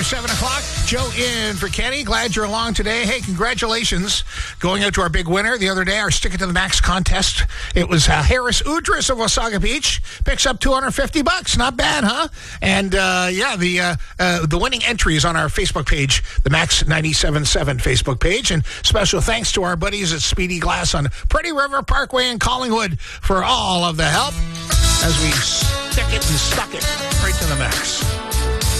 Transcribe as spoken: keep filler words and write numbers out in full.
after seven o'clock. Joe in for Kenny. Glad you're along today. Hey, congratulations. Going out to our big winner the other day, our Stick It to the Max contest. It was uh, Harris Udris of Wasaga Beach. Picks up two hundred fifty bucks. Not bad, huh? And, uh, yeah, the uh, uh, the winning entry is on our Facebook page, the Max ninety-seven point seven Facebook page. And special thanks to our buddies at Speedy Glass on Pretty River Parkway in Collingwood for all of the help as we stick it and stuck it right to the max.